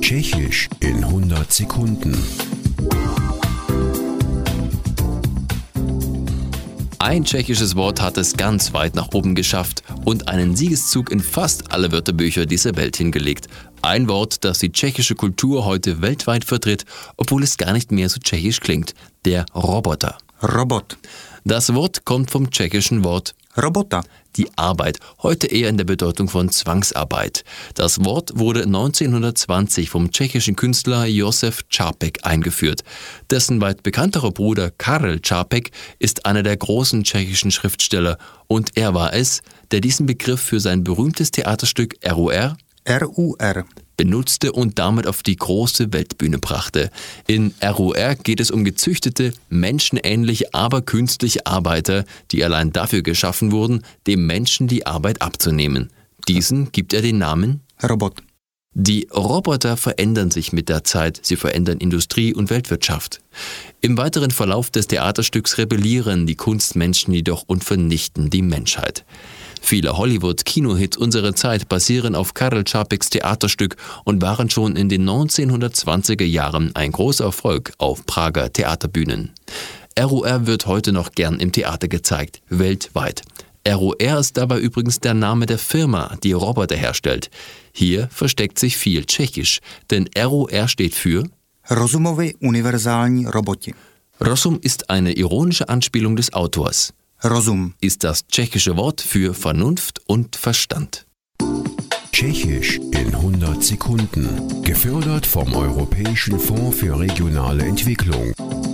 Tschechisch in 100 Sekunden. Ein tschechisches Wort hat es ganz weit nach oben geschafft und einen Siegeszug in fast alle Wörterbücher dieser Welt hingelegt. Ein Wort, das die tschechische Kultur heute weltweit vertritt, obwohl es gar nicht mehr so tschechisch klingt. Der Roboter. Robot. Das Wort kommt vom tschechischen Wort Robota. die Arbeit, heute eher in der Bedeutung von Zwangsarbeit. Das Wort wurde 1920 vom tschechischen Künstler Josef Čapek eingeführt. Dessen weit bekannterer Bruder Karel Čapek ist einer der großen tschechischen Schriftsteller und er war es, der diesen Begriff für sein berühmtes Theaterstück RUR benutzte und damit auf die große Weltbühne brachte. In RUR geht es um gezüchtete, menschenähnliche, aber künstliche Arbeiter, die allein dafür geschaffen wurden, dem Menschen die Arbeit abzunehmen. Diesen gibt er den Namen Robot. Die Roboter verändern sich mit der Zeit, sie verändern Industrie und Weltwirtschaft. Im weiteren Verlauf des Theaterstücks rebellieren die Kunstmenschen jedoch und vernichten die Menschheit. Viele Hollywood-Kinohits unserer Zeit basieren auf Karel Čapeks Theaterstück und waren schon in den 1920er Jahren ein großer Erfolg auf Prager Theaterbühnen. RUR wird heute noch gern im Theater gezeigt, weltweit. RUR ist dabei übrigens der Name der Firma, die Roboter herstellt. Hier versteckt sich viel Tschechisch, denn RUR steht für Rozumovi univerzální roboti. Rozum ist eine ironische Anspielung des Autors. Rozum. Ist das tschechische Wort für Vernunft und Verstand. Tschechisch in 100 Sekunden. Gefördert vom Europäischen Fonds für regionale Entwicklung.